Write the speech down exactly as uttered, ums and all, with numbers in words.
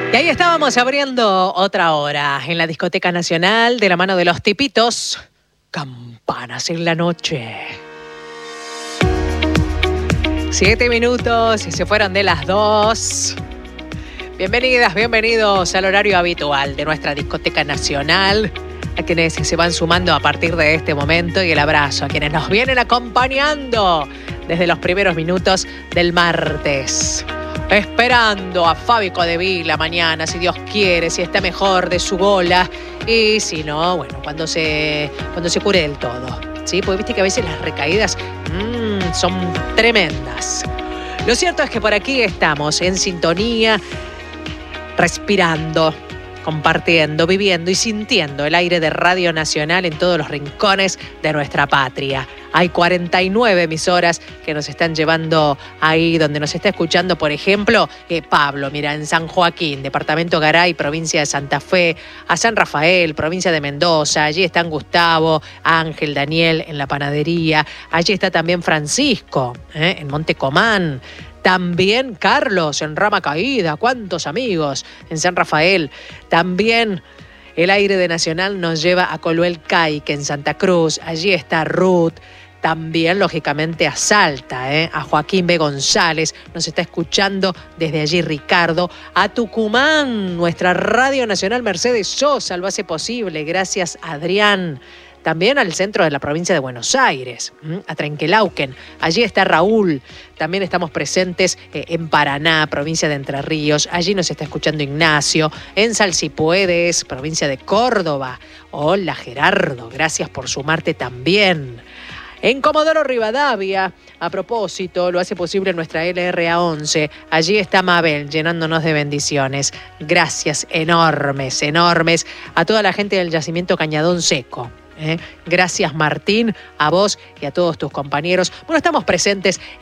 Y ahí estábamos abriendo otra hora en la Discoteca Nacional de la mano de los tipitos. Campanas en la noche. Siete minutos y se fueron de las dos. Bienvenidas, bienvenidos al horario habitual de nuestra Discoteca Nacional. A quienes se van sumando a partir de este momento y el abrazo a quienes nos vienen acompañando desde los primeros minutos del martes. Esperando a Fabi Codevila mañana, si Dios quiere, si está mejor de su bola. Y si no, bueno, cuando se, cuando se cure del todo. ¿Sí? Porque viste que a veces las recaídas mmm, son tremendas. Lo cierto es que por aquí estamos en sintonía, respirando, compartiendo, viviendo y sintiendo el aire de Radio Nacional en todos los rincones de nuestra patria. Hay cuarenta y nueve emisoras que nos están llevando ahí donde nos está escuchando, por ejemplo, eh, Pablo, mira, en San Joaquín, departamento Garay, provincia de Santa Fe, a San Rafael, provincia de Mendoza, allí están Gustavo, Ángel, Daniel en la panadería, allí está también Francisco, eh, en Monte Comán. También Carlos en Rama Caída, cuántos amigos en San Rafael. También el aire de Nacional nos lleva a Coluel Caique en Santa Cruz, allí está Ruth. También, lógicamente, a Salta, ¿eh? A Joaquín B. González, nos está escuchando desde allí Ricardo. A Tucumán, nuestra Radio Nacional Mercedes Sosa lo hace posible, gracias Adrián. También al centro de la provincia de Buenos Aires, a Trenquelauquen. Allí está Raúl. También estamos presentes en Paraná, provincia de Entre Ríos. Allí nos está escuchando Ignacio. En Salsipuedes, provincia de Córdoba. Hola Gerardo, gracias por sumarte también. En Comodoro Rivadavia, a propósito, lo hace posible nuestra L R A once. Allí está Mabel, llenándonos de bendiciones. Gracias enormes, enormes a toda la gente del yacimiento Cañadón Seco. ¿Eh? Gracias Martín, a vos y a todos tus compañeros. Bueno, estamos presentes